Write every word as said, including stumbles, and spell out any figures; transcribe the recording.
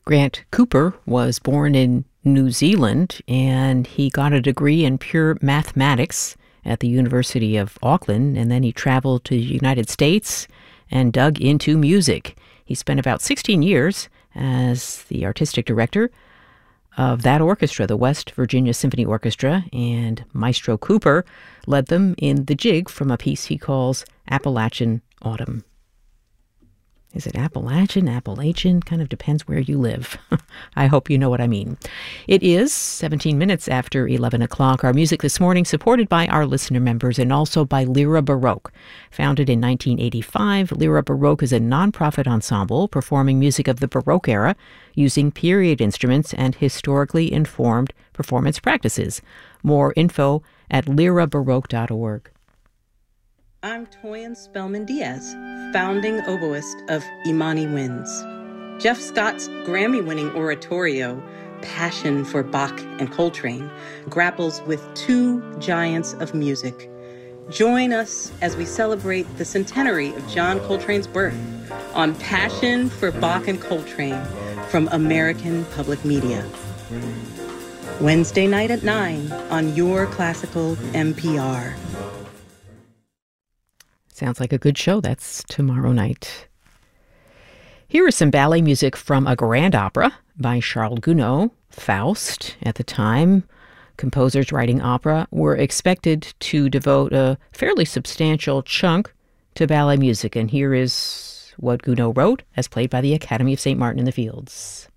Grant Cooper was born in New Zealand, and he got a degree in pure mathematics at the University of Auckland, and then he traveled to the United States and dug into music. He spent about sixteen years as the artistic director of that orchestra, the West Virginia Symphony Orchestra, and Maestro Cooper led them in the jig from a piece he calls Appalachian Autumn. Is it Appalachian, Appalachian? Kind of depends where you live. I hope you know what I mean. It is seventeen minutes after eleven o'clock. Our music this morning supported by our listener members and also by Lyra Baroque. Founded in nineteen eighty-five, Lyra Baroque is a nonprofit ensemble performing music of the Baroque era using period instruments and historically informed performance practices. More info at lyra baroque dot org. I'm Toyin Spellman Diaz, founding oboist of Imani Winds. Jeff Scott's Grammy-winning oratorio, Passion for Bach and Coltrane, grapples with two giants of music. Join us as we celebrate the centenary of John Coltrane's birth on Passion for Bach and Coltrane from American Public Media. Wednesday night at nine on Your Classical N P R. Sounds like a good show. That's tomorrow night. Here is some ballet music from a grand opera by Charles Gounod, Faust. At the time, composers writing opera were expected to devote a fairly substantial chunk to ballet music. And here is what Gounod wrote, as played by the Academy of Saint Martin in the Fields.